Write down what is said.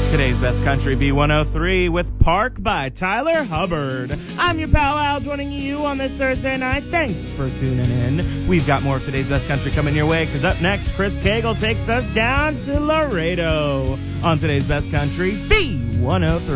Today's Best Country B103 with Park by Tyler Hubbard. I'm your pal Al, joining you on this Thursday night. Thanks for tuning in. We've got more of Today's Best Country coming your way, because up next, Chris Cagle takes us down to Laredo on Today's Best Country B103.